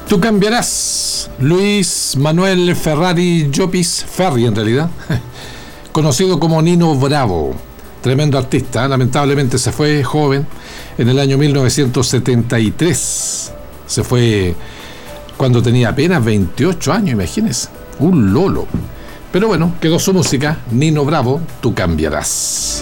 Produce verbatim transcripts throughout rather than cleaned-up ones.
Tú cambiarás. Luis Manuel Ferrari Llopis, Ferri en realidad, conocido como Nino Bravo, tremendo artista, lamentablemente se fue joven en el año mil novecientos setenta y tres, se fue cuando tenía apenas veintiocho años, imagínense, un lolo. Pero bueno, quedó su música, Nino Bravo, Tú cambiarás.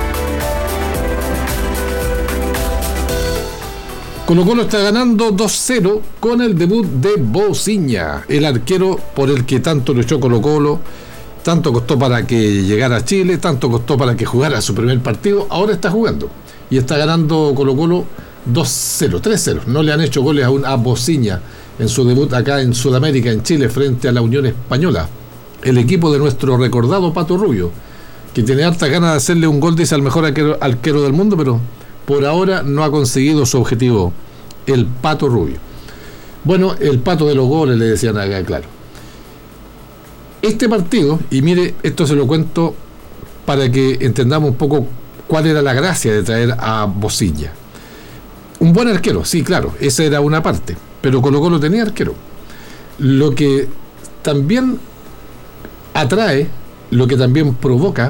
Colo-Colo está ganando dos cero con el debut de Bociña, el arquero por el que tanto luchó Colo-Colo, tanto costó para que llegara a Chile, tanto costó para que jugara su primer partido, ahora está jugando y está ganando Colo-Colo dos cero, tres cero. No le han hecho goles aún a Bociña en su debut acá en Sudamérica, en Chile, frente a la Unión Española, el equipo de nuestro recordado Pato Rubio, que tiene harta ganas de hacerle un gol, dice, al mejor arquero, arquero del mundo, pero por ahora no ha conseguido su objetivo, el Pato Rubio. Bueno, el pato de los goles, le decían acá, claro. Este partido, y mire, esto se lo cuento para que entendamos un poco cuál era la gracia de traer a Bociña. Un buen arquero, sí, claro, esa era una parte, pero Colo-Colo tenía arquero. Lo que también atrae, lo que también provoca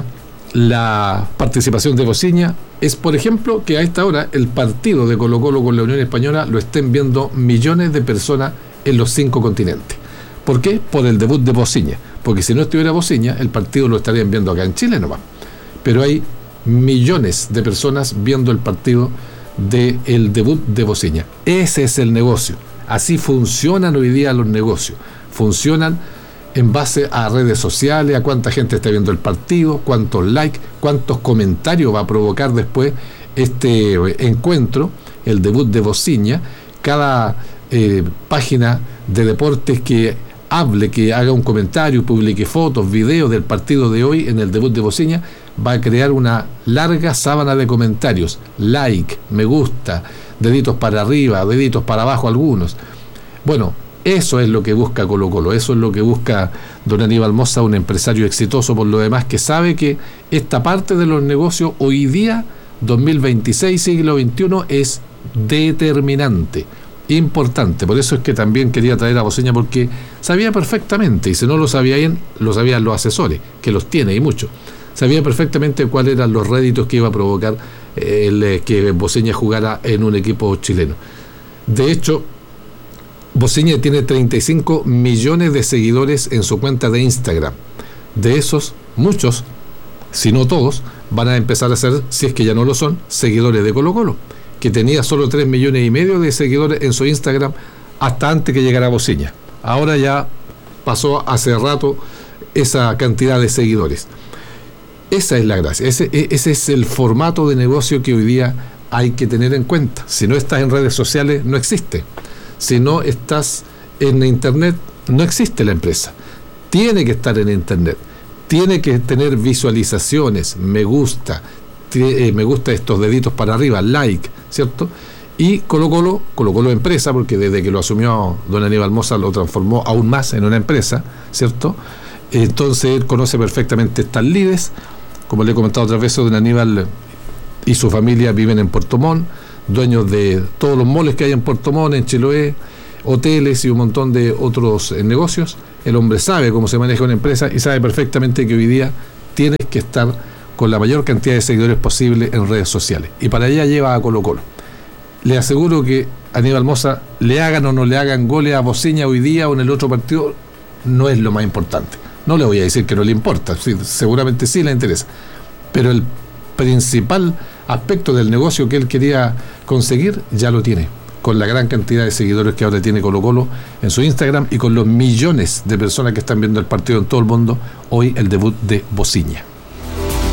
la participación de Bociña es, por ejemplo, que a esta hora el partido de Colo-Colo con la Unión Española lo estén viendo millones de personas en los cinco continentes. ¿Por qué? Por el debut de Bociña. Porque si no estuviera Bociña, el partido lo estarían viendo acá en Chile nomás. Pero hay millones de personas viendo el partido del debut de Bociña. Ese es el negocio. Así funcionan hoy día los negocios. Funcionan en base a redes sociales, a cuánta gente está viendo el partido, cuántos likes, cuántos comentarios va a provocar después este encuentro, el debut de Bociña. Cada eh, página de deportes que hable, que haga un comentario, publique fotos, videos del partido de hoy en el debut de Bociña, va a crear una larga sábana de comentarios, like, me gusta, deditos para arriba, deditos para abajo algunos. Bueno, eso es lo que busca Colo-Colo, eso es lo que busca don Aníbal Mosa, un empresario exitoso por lo demás, que sabe que esta parte de los negocios hoy día, dos mil veintiséis, siglo veintiuno, es determinante, importante. Por eso es que también quería traer a Bociña, porque sabía perfectamente, y si no lo sabían, lo sabían los asesores, que los tiene y mucho, sabía perfectamente cuáles eran los réditos que iba a provocar el que Bociña jugara en un equipo chileno. De hecho, Bociña tiene treinta y cinco millones de seguidores en su cuenta de Instagram. De esos, muchos, si no todos, van a empezar a ser, si es que ya no lo son, seguidores de Colo-Colo, que tenía solo tres millones y medio de seguidores en su Instagram hasta antes que llegara Bociña. Ahora ya pasó hace rato esa cantidad de seguidores. Esa es la gracia, ese, ese es el formato de negocio que hoy día hay que tener en cuenta. Si no estás en redes sociales, no existe. Si no estás en internet, no existe la empresa. Tiene que estar en internet, tiene que tener visualizaciones, me gusta, t- eh, me gusta estos deditos para arriba, like, ¿cierto? Y Colo-Colo, Colo-Colo empresa, porque desde que lo asumió don Aníbal Mosa lo transformó aún más en una empresa, ¿cierto? Entonces él conoce perfectamente estas lides. Como le he comentado otras veces, don Aníbal y su familia viven en Puerto Montt, dueños de todos los moles que hay en Puerto Montt, en Chiloé, hoteles y un montón de otros eh, negocios. El hombre sabe cómo se maneja una empresa y sabe perfectamente que hoy día tienes que estar con la mayor cantidad de seguidores posible en redes sociales, y para allá lleva a Colo-Colo. Le aseguro que Aníbal Mosa, le hagan o no le hagan goles a Bociña hoy día o en el otro partido, no es lo más importante. No le voy a decir que no le importa, sí, seguramente sí le interesa, pero el principal aspecto del negocio que él quería conseguir ya lo tiene, con la gran cantidad de seguidores que ahora tiene Colo-Colo en su Instagram y con los millones de personas que están viendo el partido en todo el mundo, hoy el debut de Bociña.